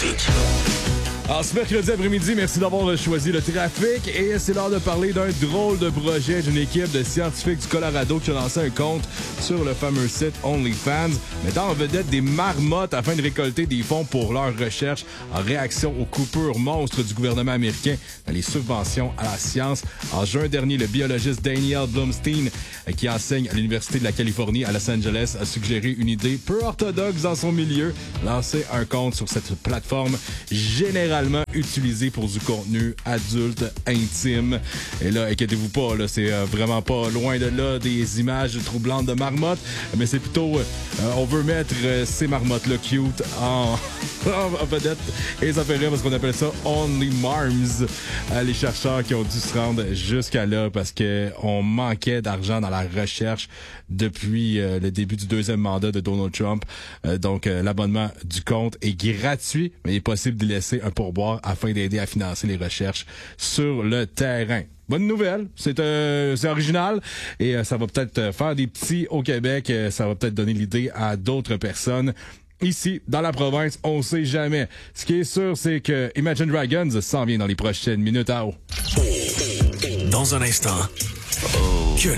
trafic. Alors, ce mercredi après-midi, merci d'avoir choisi le trafic et c'est l'heure de parler d'un drôle de projet d'une équipe de scientifiques du Colorado qui a lancé un compte sur le fameux site OnlyFans, mettant en vedette des marmottes afin de récolter des fonds pour leurs recherches en réaction aux coupures monstres du gouvernement américain dans les subventions à la science. En juin dernier, le biologiste Daniel Blumstein, qui enseigne à l'Université de la Californie à Los Angeles, a suggéré une idée peu orthodoxe dans son milieu, lancer un compte sur cette plateforme généralement utilisé pour du contenu adulte intime. Et là, inquiétez-vous pas, là, c'est vraiment pas loin de là des images troublantes de marmottes, mais c'est plutôt on veut mettre ces marmottes-là cute en vedette. Et ça fait rire parce qu'on appelle ça Only Marms. Les chercheurs qui ont dû se rendre jusqu'à là parce que on manquait d'argent dans la recherche depuis le début du deuxième mandat de Donald Trump. Donc, l'abonnement du compte est gratuit, mais il est possible de laisser un pourboire afin d'aider à financer les recherches sur le terrain. Bonne nouvelle, c'est original et ça va peut-être faire des petits au Québec, ça va peut-être donner l'idée à d'autres personnes. Ici, dans la province, on sait jamais. Ce qui est sûr, c'est que Imagine Dragons s'en vient dans les prochaines minutes à eau. Dans un instant,